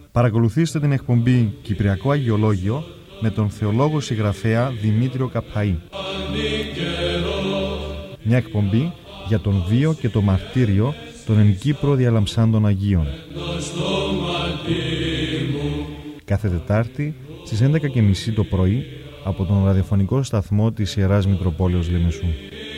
Παρακολουθήστε την εκπομπή Κυπριακό Αγιολόγιο με τον θεολόγο συγγραφέα Δημήτριο Καπαή. Μια εκπομπή για τον βίο και το μαρτύριο των εν Κύπρο διαλαμψάντων Αγίων. Κάθε Τετάρτη στις 11:30 το πρωί από τον ραδιοφωνικό σταθμό της Ιεράς Μητροπόλεως Λεμεσού.